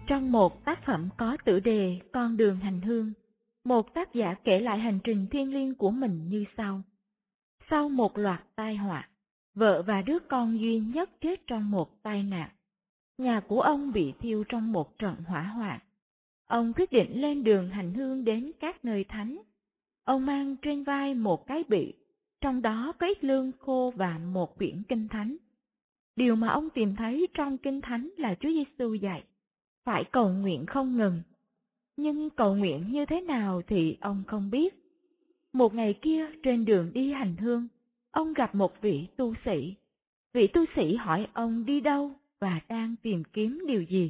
Trong một tác phẩm có tựa đề Con đường hành hương, một tác giả kể lại hành trình thiêng liêng của mình như sau. Sau một loạt tai họa, vợ và đứa con duy nhất chết trong một tai nạn. Nhà của ông bị thiêu trong một trận hỏa hoạn. Ông quyết định lên đường hành hương đến các nơi thánh. Ông mang trên vai một cái bị, trong đó có ít lương khô và một quyển kinh thánh. Điều mà ông tìm thấy trong kinh thánh là Chúa Giêsu dạy, phải cầu nguyện không ngừng. Nhưng cầu nguyện như thế nào thì ông không biết. Một ngày kia trên đường đi hành hương, ông gặp một vị tu sĩ. Vị tu sĩ hỏi ông đi đâu và đang tìm kiếm điều gì.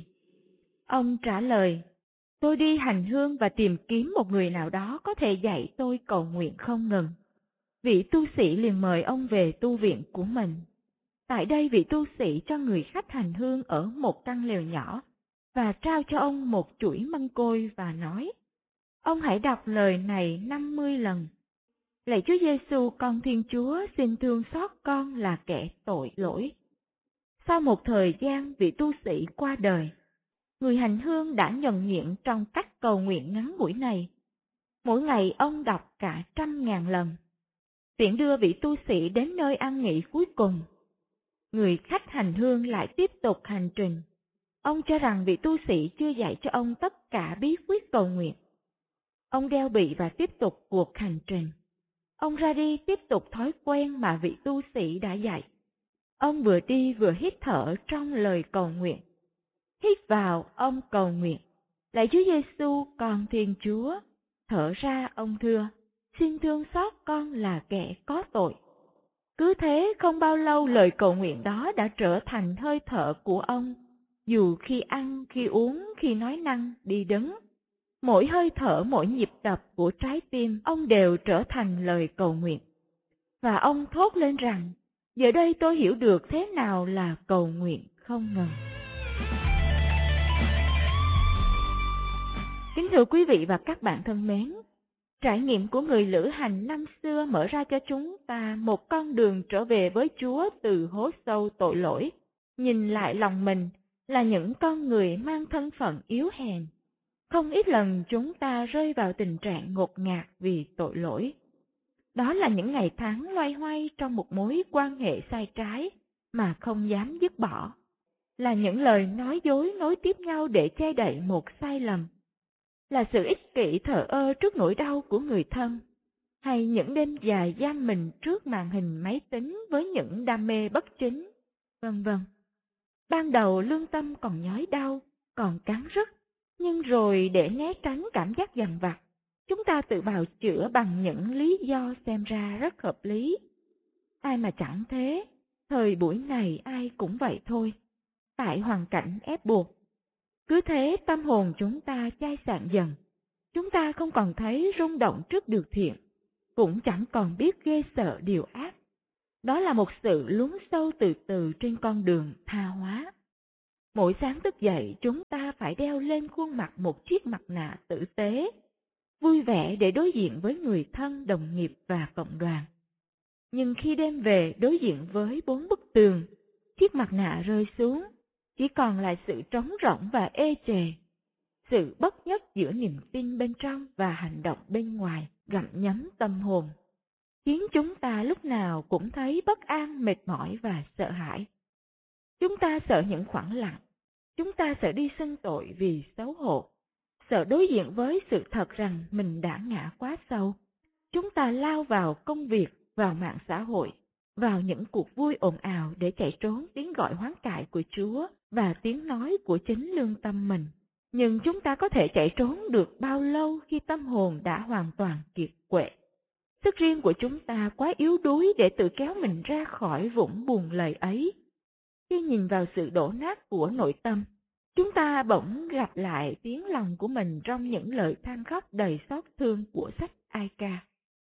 Ông trả lời, tôi đi hành hương và tìm kiếm một người nào đó có thể dạy tôi cầu nguyện không ngừng. Vị tu sĩ liền mời ông về tu viện của mình. Tại đây vị tu sĩ cho người khách hành hương ở một căn lều nhỏ và trao cho ông một chuỗi mân côi và nói, ông hãy đọc lời này 50 lần. Lạy Chúa Giêsu, con Thiên Chúa, xin thương xót con là kẻ tội lỗi. Sau một thời gian vị tu sĩ qua đời, người hành hương đã nhuần nhuyễn trong cách cầu nguyện ngắn ngủi này. Mỗi ngày ông đọc cả 100.000 lần. Tiện đưa vị tu sĩ đến nơi an nghỉ cuối cùng. Người khách hành hương lại tiếp tục hành trình. Ông cho rằng vị tu sĩ chưa dạy cho ông tất cả bí quyết cầu nguyện. Ông đeo bị và tiếp tục cuộc hành trình. Ông ra đi tiếp tục thói quen mà vị tu sĩ đã dạy. Ông vừa đi vừa hít thở trong lời cầu nguyện. Hít vào ông cầu nguyện, lạy Chúa Giêsu, con Thiên Chúa. Thở ra ông thưa, xin thương xót con là kẻ có tội. Cứ thế không bao lâu lời cầu nguyện đó đã trở thành hơi thở của ông. Dù khi ăn, khi uống, khi nói năng, đi đứng. Mỗi hơi thở, mỗi nhịp đập của trái tim ông đều trở thành lời cầu nguyện. Và ông thốt lên rằng, giờ đây tôi hiểu được thế nào là cầu nguyện không ngừng. Kính thưa quý vị và các bạn thân mến, trải nghiệm của người lữ hành năm xưa mở ra cho chúng ta một con đường trở về với Chúa từ hố sâu tội lỗi. Nhìn lại lòng mình là những con người mang thân phận yếu hèn. Không ít lần chúng ta rơi vào tình trạng ngột ngạt vì tội lỗi. Đó là những ngày tháng loay hoay trong một mối quan hệ sai trái mà không dám dứt bỏ. Là những lời nói dối nối tiếp nhau để che đậy một sai lầm. Là sự ích kỷ thờ ơ trước nỗi đau của người thân. Hay những đêm dài giam mình trước màn hình máy tính với những đam mê bất chính, vân vân. Ban đầu lương tâm còn nhói đau, còn cắn rứt. Nhưng rồi để né tránh cảm giác dằn vặt, chúng ta tự bào chữa bằng những lý do xem ra rất hợp lý. Ai mà chẳng thế, thời buổi này ai cũng vậy thôi, tại hoàn cảnh ép buộc. Cứ thế tâm hồn chúng ta chai sạn dần, chúng ta không còn thấy rung động trước điều thiện, cũng chẳng còn biết ghê sợ điều ác. Đó là một sự lún sâu từ từ trên con đường tha hóa. Mỗi sáng thức dậy chúng ta phải đeo lên khuôn mặt một chiếc mặt nạ tử tế, vui vẻ để đối diện với người thân, đồng nghiệp và cộng đoàn. Nhưng khi đêm về đối diện với 4 bức tường, chiếc mặt nạ rơi xuống, chỉ còn lại sự trống rỗng và ê chề. Sự bất nhất giữa niềm tin bên trong và hành động bên ngoài gặm nhấm tâm hồn, khiến chúng ta lúc nào cũng thấy bất an, mệt mỏi và sợ hãi. Chúng ta sợ những khoảng lặng. Chúng ta sợ đi xưng tội vì xấu hổ, sợ đối diện với sự thật rằng mình đã ngã quá sâu. Chúng ta lao vào công việc, vào mạng xã hội, vào những cuộc vui ồn ào để chạy trốn tiếng gọi hoán cải của Chúa và tiếng nói của chính lương tâm mình. Nhưng chúng ta có thể chạy trốn được bao lâu khi tâm hồn đã hoàn toàn kiệt quệ? Sức riêng của chúng ta quá yếu đuối để tự kéo mình ra khỏi vũng buồn lầy ấy. Khi nhìn vào sự đổ nát của nội tâm, chúng ta bỗng gặp lại tiếng lòng của mình trong những lời than khóc đầy xót thương của sách Ai-ca.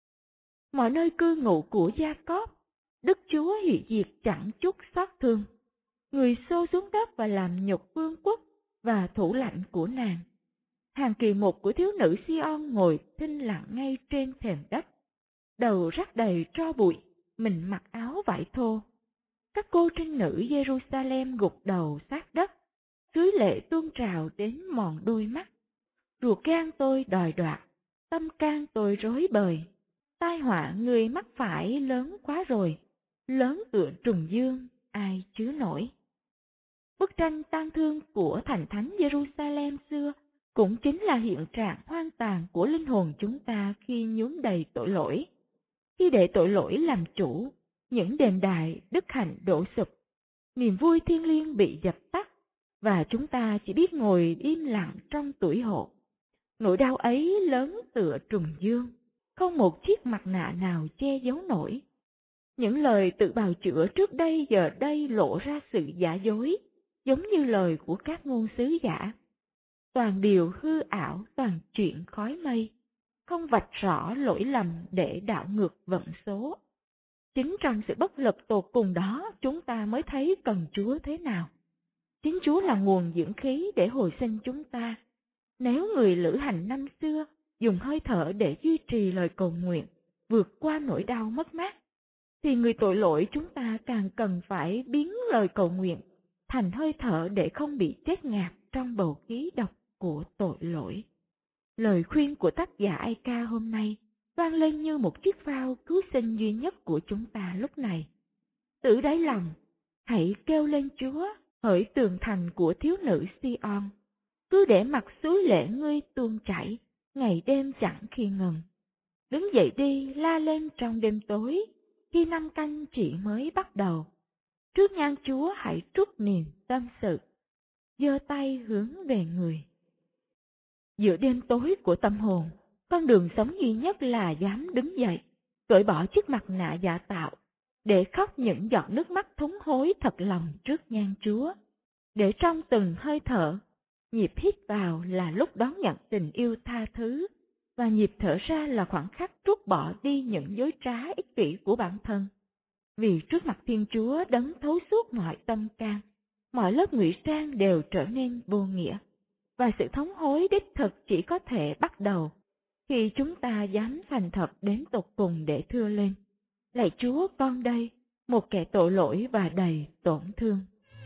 Mọi nơi cư ngụ của Gia-cóp, Đức Chúa hủy diệt chẳng chút xót thương. Người xô xuống đất và làm nhục vương quốc và thủ lãnh của nàng. Hàng kỳ mục của thiếu nữ Si-on ngồi thinh lặng ngay trên thềm đất. Đầu rắc đầy tro bụi, mình mặc áo vải thô. Các cô trinh nữ Jerusalem gục đầu sát đất, dưới lệ tuôn trào đến mòn đôi mắt. Ruột gan tôi đòi đoạt, tâm can tôi rối bời. Tai họa người mắc phải lớn quá rồi, lớn tựa trùng dương, ai chứa nổi. Bức tranh tang thương của thành thánh Jerusalem xưa cũng chính là hiện trạng hoang tàn của linh hồn chúng ta khi nhuốm đầy tội lỗi. Khi để tội lỗi làm chủ, những đền đài đức hạnh đổ sụp, niềm vui thiêng liêng bị dập tắt, và chúng ta chỉ biết ngồi im lặng trong tủi hổ. Nỗi đau ấy lớn tựa trùng dương, không một chiếc mặt nạ nào che giấu nổi. Những lời tự bào chữa trước đây giờ đây lộ ra sự giả dối, giống như lời của các ngôn sứ giả. Toàn điều hư ảo, toàn chuyện khói mây, không vạch rõ lỗi lầm để đảo ngược vận số. Chính trong sự bất lực tột cùng đó chúng ta mới thấy cần Chúa thế nào. Chính Chúa là nguồn dưỡng khí để hồi sinh chúng ta. Nếu người lữ hành năm xưa dùng hơi thở để duy trì lời cầu nguyện, vượt qua nỗi đau mất mát, thì người tội lỗi chúng ta càng cần phải biến lời cầu nguyện thành hơi thở để không bị chết ngạt trong bầu khí độc của tội lỗi. Lời khuyên của tác giả Ai Ca hôm nay vang lên như một chiếc phao cứu sinh duy nhất của chúng ta lúc này. Từ đáy lòng, hãy kêu lên Chúa, hỡi tường thành của thiếu nữ Sion. Cứ để mặt suối lệ ngươi tuôn chảy, ngày đêm chẳng khi ngừng. Đứng dậy đi, la lên trong đêm tối, khi năm canh chỉ mới bắt đầu. Trước nhan Chúa hãy trút niềm tâm sự, giơ tay hướng về người. Giữa đêm tối của tâm hồn, con đường sống duy nhất là dám đứng dậy, cởi bỏ chiếc mặt nạ giả tạo, để khóc những giọt nước mắt thống hối thật lòng trước nhan Chúa. Để trong từng hơi thở, nhịp hít vào là lúc đón nhận tình yêu tha thứ, và nhịp thở ra là khoảnh khắc trút bỏ đi những dối trá ích kỷ của bản thân. Vì trước mặt Thiên Chúa đấng thấu suốt mọi tâm can, mọi lớp ngụy trang đều trở nên vô nghĩa, và sự thống hối đích thực chỉ có thể bắt đầu khi chúng ta dám thành thật đến tột cùng để thưa lên: lạy Chúa, con đây, một kẻ tội lỗi và đầy tổn thương.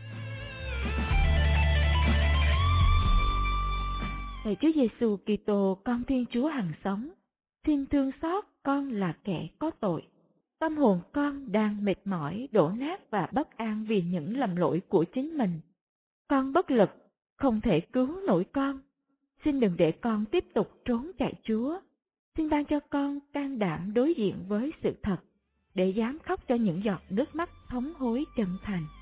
Lạy Chúa Giêsu Kitô, con Thiên Chúa hằng sống, xin thương xót con là kẻ có tội. Tâm hồn con đang mệt mỏi, đổ nát và bất an vì những lầm lỗi của chính mình. Con bất lực, không thể cứu nổi con. Xin đừng để con tiếp tục trốn chạy Chúa. Xin ban cho con can đảm đối diện với sự thật, để dám khóc cho những giọt nước mắt thống hối chân thành.